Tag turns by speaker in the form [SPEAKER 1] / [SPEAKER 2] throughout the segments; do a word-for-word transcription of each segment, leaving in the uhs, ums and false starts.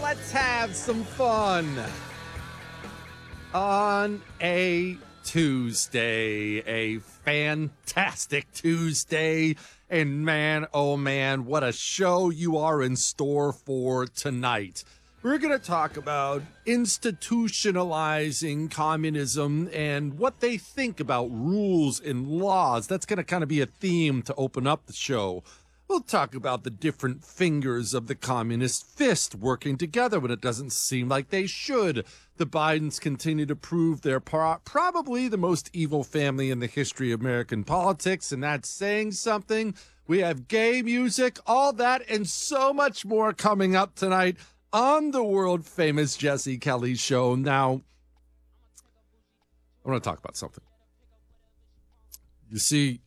[SPEAKER 1] let's have some fun on a Tuesday, a fantastic Tuesday. And man, oh man, what a show you are in store for tonight. We're going to talk about institutionalizing communism and what they think about rules and laws. That's going to kind of be a theme to open up the show. We'll talk about the different fingers of the communist fist working together when it doesn't seem like they should. The Bidens continue to prove they're pro- probably the most evil family in the history of American politics, and that's saying something. We have gay music, all that, and so much more coming up tonight on the world-famous Jesse Kelly Show. Now, I want to talk about something. You see,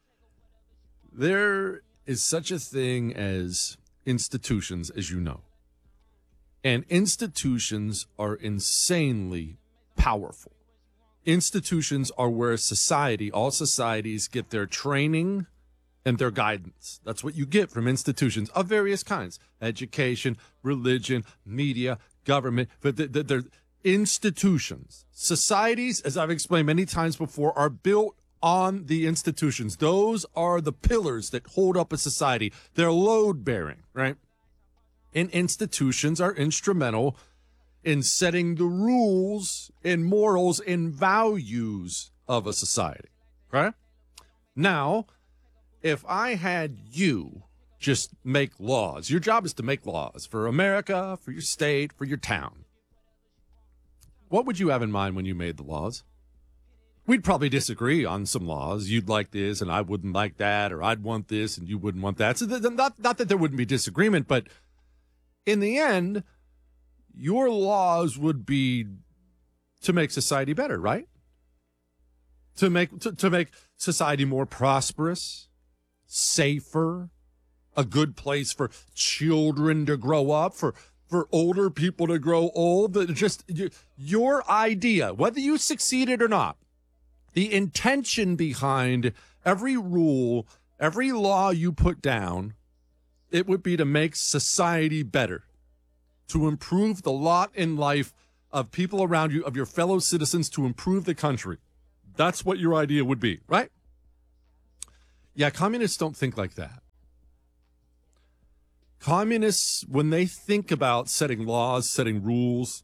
[SPEAKER 1] there is such a thing as institutions, as you know. And institutions are insanely powerful. Institutions are where society, all societies, get their training and their guidance. That's what you get from institutions of various kinds. Education, religion, media, government. But they're institutions. Societies, as I've explained many times before, are built on the institutions. Those are the pillars that hold up a society. They're load-bearing, right? And institutions are instrumental in setting the rules and morals and values of a society, right? Now, if I had you just make laws, your job is to make laws for America, for your state, for your town. What would you have in mind when you made the laws? We'd probably disagree on some laws. You'd like this and I wouldn't like that, or I'd want this and you wouldn't want that. So th- not, not that there wouldn't be disagreement, but in the end, your laws would be to make society better, right? To make to, to make society more prosperous, safer, a good place for children to grow up, for for older people to grow old. Just your idea, whether you succeeded or not, the intention behind every rule, every law you put down, it would be to make society better, to improve the lot in life of people around you, of your fellow citizens, to improve the country. That's what your idea would be, right? Yeah, communists don't think like that. Communists, when they think about setting laws, setting rules,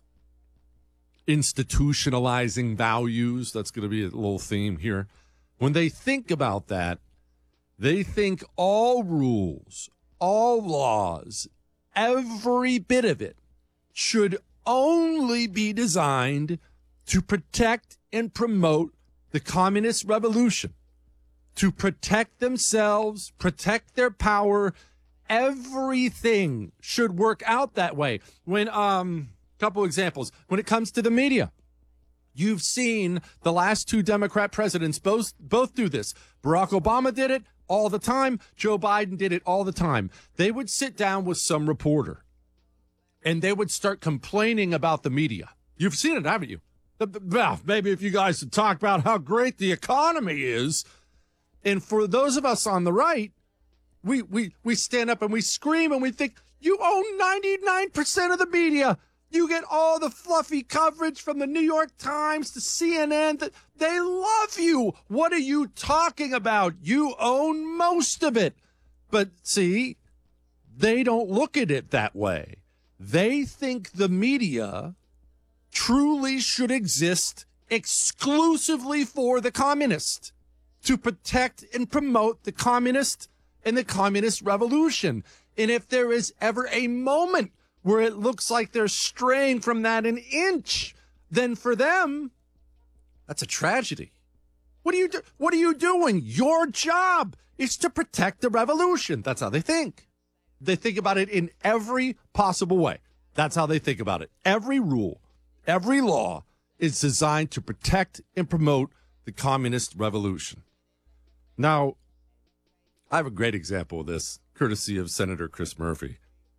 [SPEAKER 1] institutionalizing values, that's going to be a little theme here. When they think about that, they think all rules, all laws, every bit of it should only be designed to protect and promote the communist revolution, to protect themselves, protect their power. Everything should work out that way. When, um, couple examples, when it comes to the media, you've seen the last two Democrat presidents both both do this. Barack Obama did it all the time. Joe Biden did it all the time. They would sit down with some reporter and they would start complaining about the media. You've seen it, haven't you? Well, maybe if you guys would talk about how great the economy is. And for those of us on the right, we we we stand up and we scream and we think, you own ninety-nine percent of the media. You get all the fluffy coverage from the New York Times to C N N. They love you. What are you talking about? You own most of it. But see, they don't look at it that way. They think the media truly should exist exclusively for the communist, to protect and promote the communist and the communist revolution. And if there is ever a moment where it looks like they're straying from that an inch, then for them, that's a tragedy. What are you do- What are you doing? Your job is to protect the revolution. That's how they think. They think about it in every possible way. That's how they think about it. Every rule, every law is designed to protect and promote the communist revolution. Now, I have a great example of this, courtesy of Senator Chris Murphy.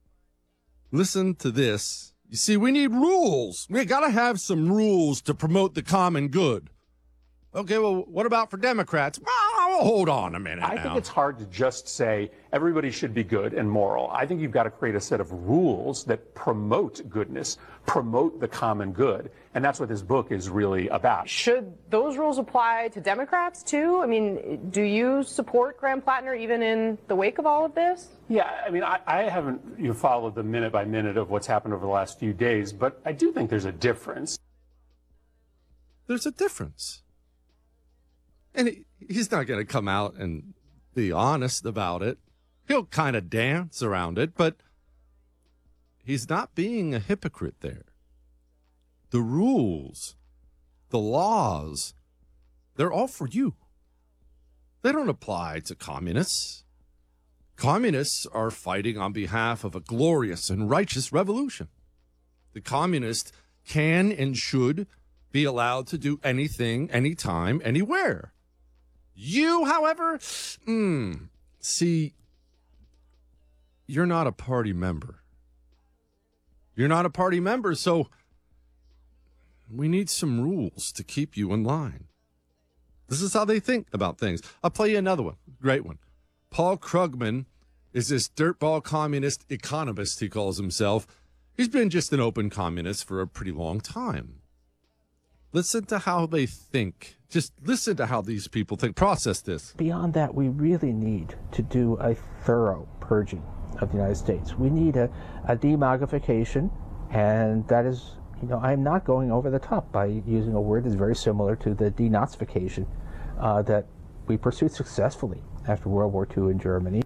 [SPEAKER 1] Listen to this. You see, we need rules. We got to have some rules to promote the common good. Okay, well, what about for Democrats? Well, hold on a minute
[SPEAKER 2] I
[SPEAKER 1] now.
[SPEAKER 2] think it's hard to just say everybody should be good and moral. I think you've got to create a set of rules that promote goodness, promote the common good. And that's what this book is really about.
[SPEAKER 3] Should those rules apply to Democrats, too? I mean, do you support Graham Plattner even in the wake of all of this?
[SPEAKER 2] Yeah, I mean, I, I haven't you know, followed the minute by minute of what's happened over the last few days, but I do think there's a difference.
[SPEAKER 1] There's a difference. And he, he's not going to come out and be honest about it. He'll kind of dance around it, but he's not being a hypocrite there. The rules, the laws, they're all for you. They don't apply to communists. Communists are fighting on behalf of a glorious and righteous revolution. The communist can and should be allowed to do anything, anytime, anywhere. You, however, mm, see, you're not a party member. You're not a party member, so we need some rules to keep you in line. This is how they think about things. I'll play you another one. Great one. Paul Krugman is this dirtball communist economist, he calls himself. He's been just an open communist for a pretty long time. Listen to how they think. Just listen to how these people think. Process this.
[SPEAKER 4] Beyond that, we really need to do a thorough purging of the United States. We need a, a demogification, and that is, you know, I'm not going over the top by using a word that's very similar to the denazification uh, that we pursued successfully after World War Two in Germany.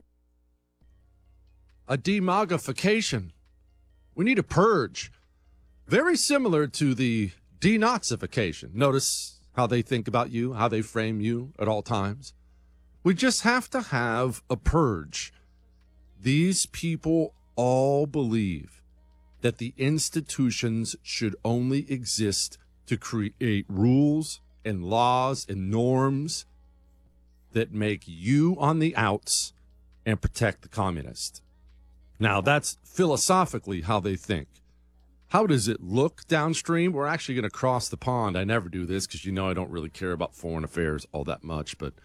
[SPEAKER 1] A demogification. We need a purge. Very similar to the denazification. Notice how they think about you, how they frame you at all times. We just have to have a purge. These people all believe that the institutions should only exist to create rules and laws and norms that make you on the outs and protect the communist. Now, that's philosophically how they think. How does it look downstream? We're actually going to cross the pond. I never do this because you know I don't really care about foreign affairs all that much. But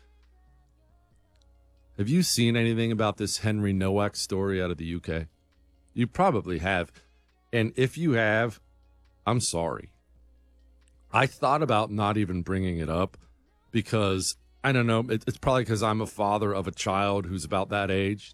[SPEAKER 1] have you seen anything about this Henry Nowak story out of the U K? You probably have. And if you have, I'm sorry. I thought about not even bringing it up because, I don't know, it, it's probably because I'm a father of a child who's about that age.